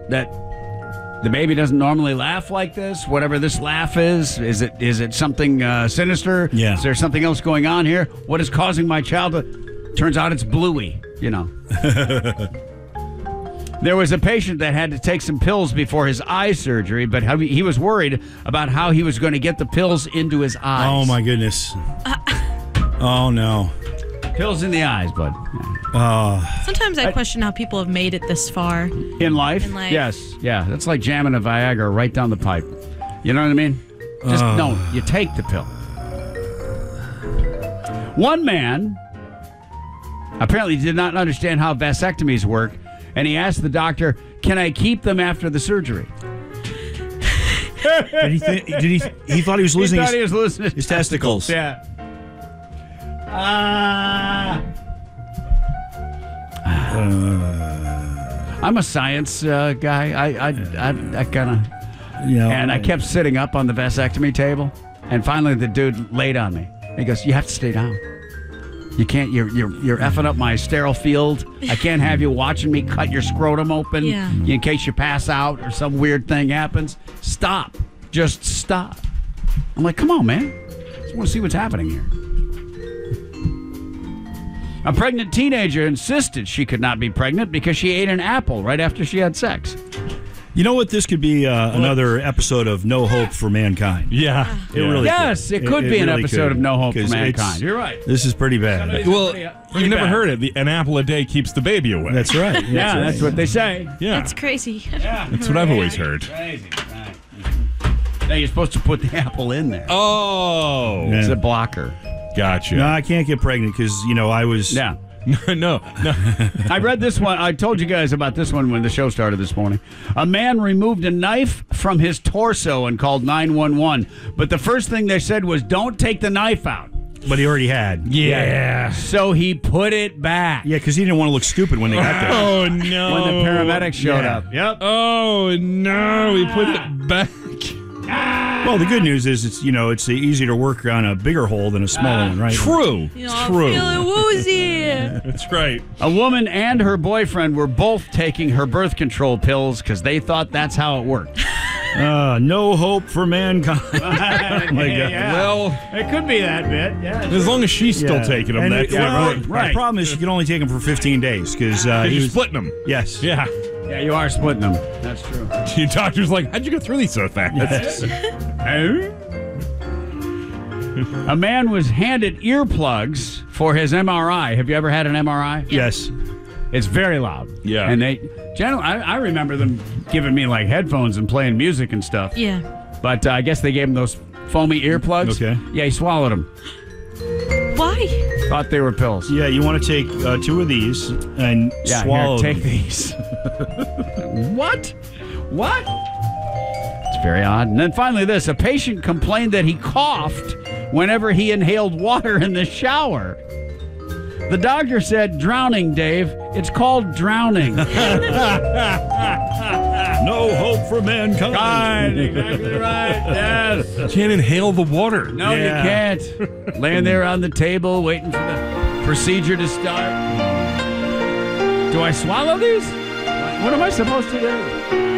that the baby doesn't normally laugh like this. Whatever this laugh is it something sinister? Yeah. Is there something else going on here? What is causing my child to... Turns out it's Bluey, you know. There was a patient that had to take some pills before his eye surgery, but he was worried about how he was going to get the pills into his eyes. Oh, my goodness. Oh, no. Pills in the eyes, bud. Sometimes I question how people have made it this far. In life? Yes. Yeah. That's like jamming a Viagra right down the pipe. You know what I mean? Just no, you take the pill. One man apparently did not understand how vasectomies work, and he asked the doctor, "Can I keep them after the surgery?" He thought he was losing his testicles. Yeah. I'm a science guy. I kind of, and I kept sitting up on the vasectomy table, and finally the dude laid on me. He goes, "You have to stay down. You can't. You're effing up my sterile field. I can't have you watching me cut your scrotum open in case you pass out or some weird thing happens. Stop. Just stop." I'm like, "Come on, man. I just want to see what's happening here." A pregnant teenager insisted she could not be pregnant because she ate an apple right after she had sex. You know what? This could be another episode of No Hope for Mankind. Yeah. It really Yes, could. it could be an really episode could. of No Hope for 'Cause Mankind. You're right. This is pretty bad. Well, you've never heard it. An apple a day keeps the baby away. That's right. That's what they say. Yeah. That's crazy. Yeah. That's what I've always heard. Crazy. Right. Now you're supposed to put the apple in there. Oh. It's a blocker. Gotcha. No, I can't get pregnant because, I was... Yeah. No. I read this one. I told you guys about this one when the show started this morning. A man removed a knife from his torso and called 911. But the first thing they said was, "Don't take the knife out." But he already had. Yeah. So he put it back. Yeah, because he didn't want to look stupid when they got there. Oh, no. When the paramedics showed up. Yep. Oh, no. We put it back. Well, the good news is it's easier to work on a bigger hole than a smaller one, right? True. I'm True. feeling woozy. That's right. A woman and her boyfriend were both taking her birth control pills because they thought that's how it worked. No hope for mankind. Oh, my God. Well, It could be that bit. Yeah. as long as she's still taking them, And that's right. The problem is she can only take them for 15 days because You're splitting them. Yes. Yeah. Yeah, you are splitting them. That's true. Your doctor's like, how'd you go through these so fast? A man was handed earplugs for his MRI. Have you ever had an MRI? Yes. It's very loud. Yeah. And they generally, I remember them giving me like headphones and playing music and stuff. Yeah. But I guess they gave him those foamy earplugs. Okay. Yeah, he swallowed them. Why? Thought they were pills. Yeah, you want to take 2 of these and Yeah, swallow here, them. take these. What? It's very odd. And then finally this. A patient complained that he coughed whenever he inhaled water in the shower. The doctor said, "Drowning, Dave. It's called drowning." No hope for mankind. Exactly right. Yes. Can't inhale the water. No, you can't. Laying there on the table waiting for the procedure to start. Do I swallow these? What am I supposed to do?